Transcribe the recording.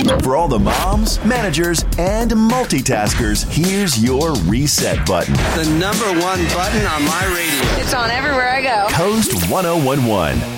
For all the moms, managers, and multitaskers, here's your reset button. The number one button on my radio. It's on everywhere I go. Coast 1011.